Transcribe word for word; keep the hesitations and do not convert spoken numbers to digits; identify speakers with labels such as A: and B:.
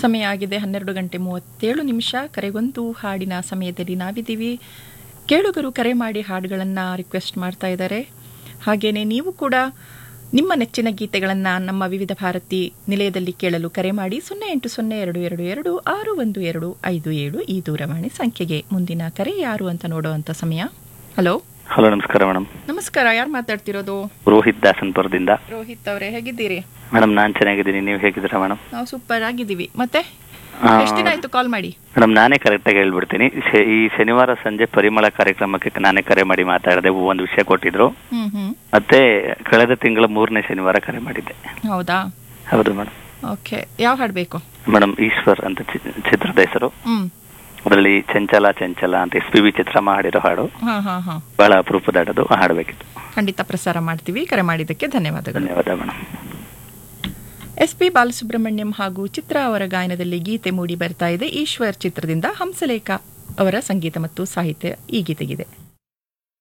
A: ಸಮಯ ಆಗಿದೆ ಹನ್ನೆರಡು ಗಂಟೆ ಮೂವತ್ತೇಳು ನಿಮಿಷ. ಕರೆಗೊಂದು ಹಾಡಿನ ಸಮಯದಲ್ಲಿ ನಾವಿದ್ದೀವಿ. ಕೇಳುಗರು ಕರೆ ಮಾಡಿ ಹಾಡುಗಳನ್ನು ರಿಕ್ವೆಸ್ಟ್ ಮಾಡ್ತಾ ಇದ್ದಾರೆ. ಹಾಗೆಯೇ ನೀವು ಕೂಡ ನಿಮ್ಮ ನೆಚ್ಚಿನ ಗೀತೆಗಳನ್ನು ನಮ್ಮ ವಿವಿಧ ಭಾರತಿ ನಿಲಯದಲ್ಲಿ ಕೇಳಲು ಕರೆ ಮಾಡಿ ಸೊನ್ನೆ ಎಂಟು ಸೊನ್ನೆ ಎರಡು ಎರಡು ಎರಡು ಆರು ಒಂದು ಎರಡು ಐದು ಏಳು ಈ ದೂರವಾಣಿ ಸಂಖ್ಯೆಗೆ. ಮುಂದಿನ ಕರೆ ಯಾರು ಅಂತ ನೋಡುವಂಥ ಸಮಯ. ಹಲೋ
B: ಹಲೋ, ನಮಸ್ಕಾರ ಮೇಡಮ್.
A: ನಮಸ್ಕಾರ, ಯಾರು ಮಾತಾಡ್ತಿರೋದು?
B: ರೋಹಿತ್ ದಾಸನ್ಪುರದಿಂದ.
A: ರೋಹಿತ್ ಅವರೇ, ಹೇಗಿದ್ದೀರಿ?
B: ಮೇಡಮ್ ನಾನು ಚೆನ್ನಾಗಿದ್ದೀನಿ, ನೀವು ಹೇಗಿದ್ದೀರಾ ಮೇಡಮ್?
A: ನಾವು ಸೂಪರ್ ಆಗಿದ್ದೀವಿ. ಮತ್ತೆ ಎಷ್ಟು ದಿನ ಆಯ್ತು ಕಾಲ್ ಮಾಡಿ?
B: ಮೇಡಮ್ ನಾನೇ ಕರೆಕ್ಟಾಗಿ ಹೇಳ್ಬಿಡ್ತೀನಿ. ಈ ಶನಿವಾರ ಸಂಜೆ ಪರಿಮಳ ಕಾರ್ಯಕ್ರಮಕ್ಕೆ ನಾನೇ ಕರೆ ಮಾಡಿ ಮಾತಾಡಿದೆ. ಒಂದು ವಿಷಯ ಕೊಟ್ಟಿದ್ರು.
A: ಹ್ಮ್ ಹ್ಮ್
B: ಮತ್ತೆ ಕಳೆದ ತಿಂಗಳ ಮೂರನೇ ಶನಿವಾರ ಕರೆ ಮಾಡಿದ್ದೆ.
A: ಹೌದಾ?
B: ಹೌದು ಮೇಡಮ್.
A: ಓಕೆ, ಯಾವ ಹಾಡು ಬೇಕು?
B: ಮೇಡಮ್ ಈಶ್ವರ್ ಅಂತ ಚಿತ್ರದ ಹೆಸರು.
A: ಹ್ಮ್
B: ಅದರಲ್ಲಿ ಚಂಚಲ ಚಂಚಲ ಅಂತ ಎಸ್ ಪಿ ಬಿ ಚಿತ್ರಮ್ಮ ಹಾಡಿರೋ ಹಾಡು.
A: ಹಾ ಹಾ ಹಾ
B: ಬಹಳ ಅಪರೂಪದ ಹಾಡೋದು, ಹಾಡಬೇಕಿತ್ತು.
A: ಖಂಡಿತ ಪ್ರಸಾರ ಮಾಡ್ತೀವಿ. ಕರೆ ಮಾಡಿದ್ದಕ್ಕೆ ಧನ್ಯವಾದಗಳು.
B: ಧನ್ಯವಾದ ಮೇಡಮ್.
A: ಎಸ್ ಪಿ ಬಾಲಸುಬ್ರಹ್ಮಣ್ಯಂ ಹಾಗೂ ಚಿತ್ರ ಅವರ ಗಾಯನದಲ್ಲಿ ಗೀತೆ ಮೂಡಿ ಬರ್ತಾ ಇದೆ. ಈಶ್ವರ್ ಚಿತ್ರದಿಂದ ಹಂಸಲೇಖ ಅವರ ಸಂಗೀತ ಮತ್ತು ಸಾಹಿತ್ಯ ಈ ಗೀತೆಗಿದೆ.